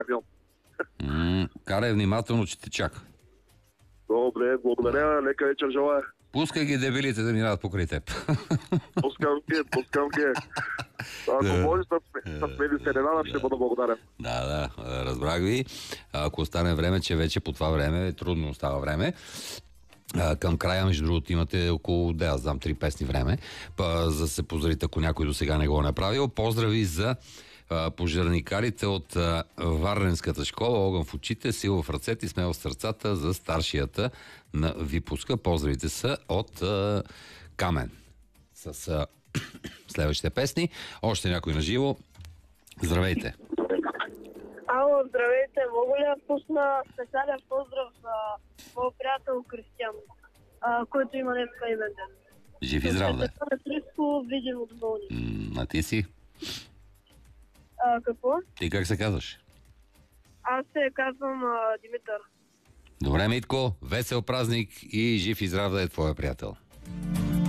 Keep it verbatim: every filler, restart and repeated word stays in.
М, карай внимателно, че те чака. Добре, благодаря, лека вечер желая. Пускай ги дебилите да минават покрай теб. Пускам ги, пускам ги. Ако Да. може с меди серенада, ще бъда благодарен. Да, да, разбрах ви. Ако остане време, че вече по това време, трудно остава време. А, към края, между другото, имате около, да, аз знам, три песни време, па, за да се поздравите, ако някой до сега не го е направил. Поздрави за а, пожарникарите от а, Варненската школа, огън в очите, сила в ръцете и смело в сърцата за старшията на Випуска. Поздравите са от а, Камен. С а, следващите песни. Още някой на живо. Здравейте! Ало, здравейте! Мога ли да пусна специален поздрав за моят приятел Кристиан, а, който има днеска имен ден? Жив и здрав, да. Триско, видимо от вълни. А ти си? А, какво? Ти как се казваш? Аз се казвам а, Димитър. Добре, Митко, весел празник и жив и здрав да е твоя приятел.